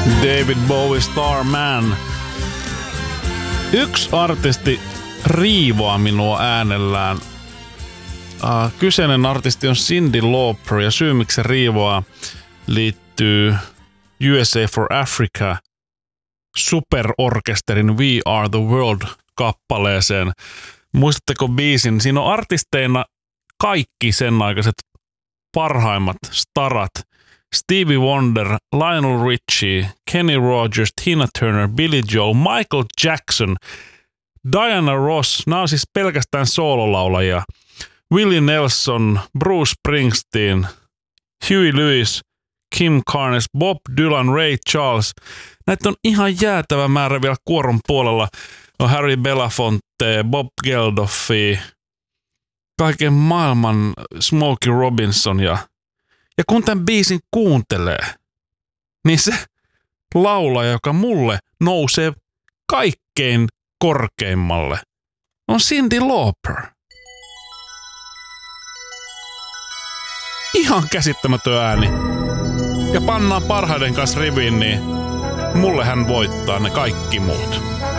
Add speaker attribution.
Speaker 1: David Bowie Starman. Yksi artisti riivoaa minua äänellään. Kyseinen artisti on Cyndi Lauper ja syy miksi se riivoaa liittyy USA for Africa superorkesterin We Are the World -kappaleeseen. Muistatteko biisin? Siinä on artisteina kaikki sen aikaiset parhaimmat starat. Stevie Wonder, Lionel Richie, Kenny Rogers, Tina Turner, Billy Joel, Michael Jackson, Diana Ross, nämä on siis pelkästään soololaulajia. Willie Nelson, Bruce Springsteen, Huey Lewis, Kim Carnes, Bob Dylan, Ray Charles. Näitä on ihan jäätävä määrä vielä kuoron puolella. On Harry Belafonte, Bob Geldof, kaiken maailman Smokey Robinson ja kun tämän biisin kuuntelee, niin se laulaja, joka mulle nousee kaikkein korkeimmalle, on Cyndi Lauper. Ihan käsittämätön ääni. Ja pannaan parhaiden kanssa riviin, niin mulle hän voittaa ne kaikki muut.